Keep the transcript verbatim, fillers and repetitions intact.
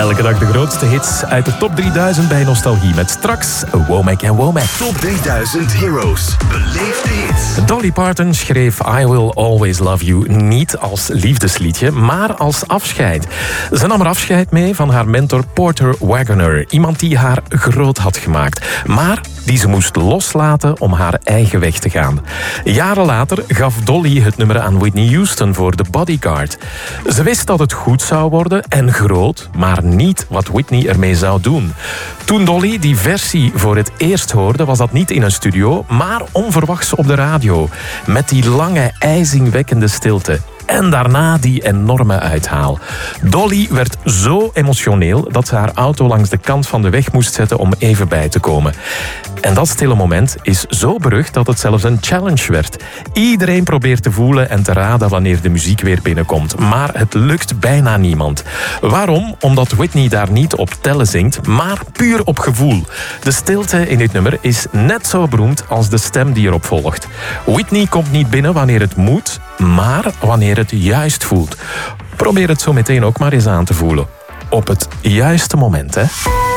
Elke dag de grootste hits uit de top drieduizend bij Nostalgie. Met straks Womack en Womack. Top drieduizend Heroes. Beleef de hits. Dolly Parton schreef I Will Always Love You niet als liefdesliedje, maar als afscheid. Ze nam er afscheid mee van haar mentor Porter Wagoner. Iemand die haar groot had gemaakt. Maar die ze moest loslaten om haar eigen weg te gaan. Jaren later gaf Dolly het nummer aan Whitney Houston voor The Bodyguard. Ze wist dat het goed zou worden en groot, maar niet wat Whitney ermee zou doen. Toen Dolly die versie voor het eerst hoorde, was dat niet in een studio, maar onverwachts op de radio. Met die lange, ijzingwekkende stilte. En daarna die enorme uithaal. Dolly werd zo emotioneel dat ze haar auto langs de kant van de weg moest zetten om even bij te komen. En dat stille moment is zo berucht dat het zelfs een challenge werd. Iedereen probeert te voelen en te raden wanneer de muziek weer binnenkomt. Maar het lukt bijna niemand. Waarom? Omdat Whitney daar niet op tellen zingt, maar puur op gevoel. De stilte in dit nummer is net zo beroemd als de stem die erop volgt. Whitney komt niet binnen wanneer het moet, maar wanneer het juist voelt. Probeer het zo meteen ook maar eens aan te voelen. Op het juiste moment, hè?